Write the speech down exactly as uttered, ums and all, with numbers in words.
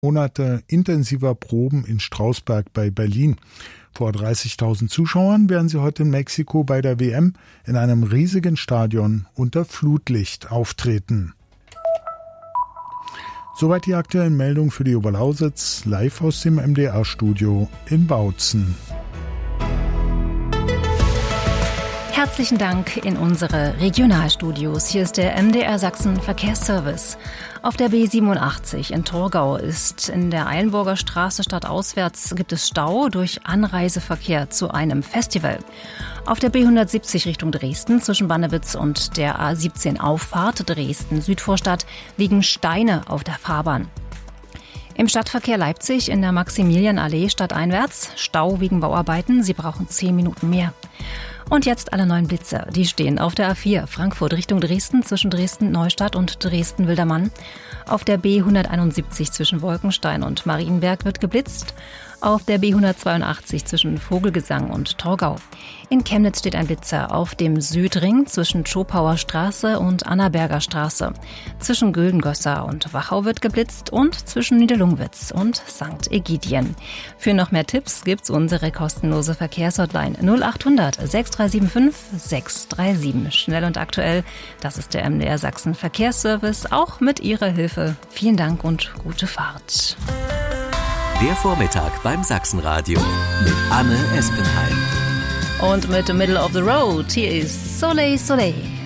Monate intensiver Proben in Strausberg bei Berlin. Vor dreißigtausend Zuschauern werden sie heute in Mexiko bei der W M in einem riesigen Stadion unter Flutlicht auftreten. Soweit die aktuellen Meldungen für die Oberlausitz, live aus dem M D R-Studio in Bautzen. Herzlichen Dank in unsere Regionalstudios. Hier ist der M D R Sachsen Verkehrsservice. Auf der B siebenundachtzig in Torgau ist in der Eilenburger Straße stadtauswärts gibt es Stau durch Anreiseverkehr zu einem Festival. Auf der B hundertsiebzig Richtung Dresden zwischen Bannewitz und der A siebzehn Auffahrt Dresden Südvorstadt liegen Steine auf der Fahrbahn. Im Stadtverkehr Leipzig in der Maximilianallee stadteinwärts Stau wegen Bauarbeiten. Sie brauchen zehn Minuten mehr. Und jetzt alle neuen Blitzer. Die stehen auf der A vier Frankfurt Richtung Dresden zwischen Dresden-Neustadt und Dresden-Wildermann. Auf der B hunderteinundsiebzig zwischen Wolkenstein und Marienberg wird geblitzt. Auf der B hundertzweiundachtzig zwischen Vogelgesang und Torgau. In Chemnitz steht ein Blitzer auf dem Südring zwischen Schopauer Straße und Annaberger Straße. Zwischen Güldengösser und Wachau wird geblitzt und zwischen Niederlungwitz und Sankt Egidien. Für noch mehr Tipps gibt's unsere kostenlose Verkehrshotline null achthundert sechs drei sieben fünf sechs drei sieben. Schnell und aktuell, das ist der M D R Sachsen Verkehrsservice, auch mit Ihrer Hilfe. Vielen Dank und gute Fahrt. Der Vormittag beim Sachsenradio mit Anne Espenheim. Und mit The Middle of the Road, hier ist Soleil Soleil.